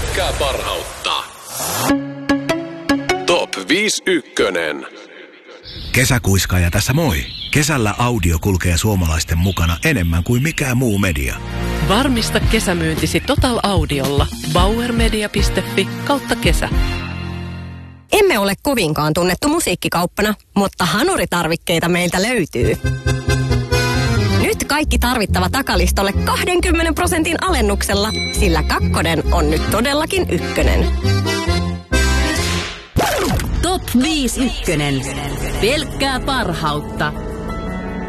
Pelkkää parhautta. Top 51. Kesäkuiskaaja tässä moi. Kesällä audio kulkee suomalaisten mukana enemmän kuin mikään muu media. Varmista kesämyyntisi Total Audiolla. bauermedia.fi/kesä. Emme ole kovinkaan tunnettu musiikkikauppana, mutta hanuritarvikkeita meiltä löytyy. Nyt kaikki tarvittava takalistolle 20% alennuksella, sillä kakkonen on nyt todellakin ykkönen. Top 51. Pelkkää parhautta.